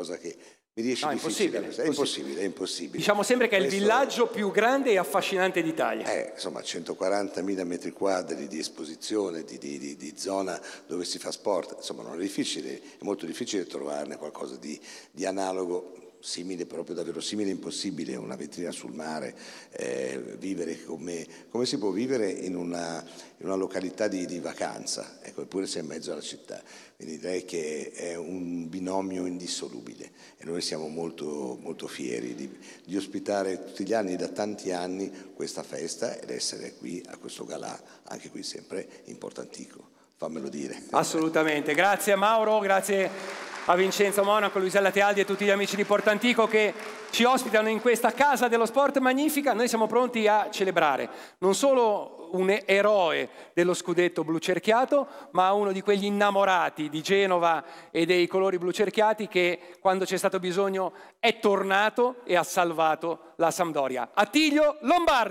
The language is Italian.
cosa che mi riesce No, difficile. impossibile. È impossibile. Diciamo sempre che è il villaggio più grande e affascinante d'Italia. Insomma, 140.000 metri quadri di esposizione, di zona dove si fa sport, insomma non è difficile, è molto difficile trovarne qualcosa di analogo, simile, proprio davvero simile, impossibile, una vetrina sul mare, vivere come si può vivere in una località di vacanza, ecco, eppure sei in mezzo alla città. Quindi direi che è un binomio indissolubile e noi siamo molto, molto fieri di ospitare tutti gli anni, da tanti anni, questa festa ed essere qui a questo galà, anche qui sempre importantico, fammelo dire. Assolutamente, grazie a Mauro, grazie a Vincenzo Monaco, Luisella Tealdi e tutti gli amici di Portantico che ci ospitano in questa casa dello sport magnifica. Noi siamo pronti a celebrare non solo un eroe dello scudetto blu cerchiato, ma uno di quegli innamorati di Genova e dei colori blu cerchiati che quando c'è stato bisogno è tornato e ha salvato la Sampdoria. Attilio Lombardi!